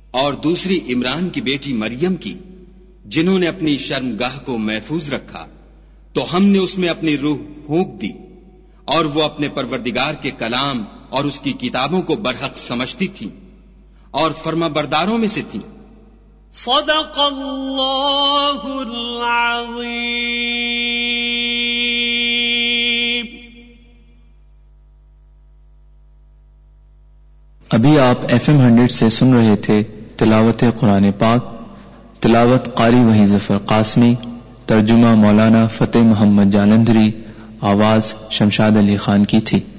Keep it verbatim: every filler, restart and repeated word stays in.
और दूसरी इमरान की बेटी मरियम की, जिन्होंने अपनी शर्मगाह को महफूज रखा, तो हमने उसमें अपनी रूह फूंक दी और वो अपने परवरदिगार के कलाम और उसकी किताबों को बरहक समझती थी और फर्माबरदारों में से थी। सदक़ल्लाहुल अज़ीम। अभी आप एफ एम हंड्रेड से सुन रहे थे तिलावत कुरान पाक। तिलावत कारी वही जफर कासमी, तर्जुमा मौलाना फतेह मोहम्मद जालंधरी, आवाज शमशाद अली खान की थी।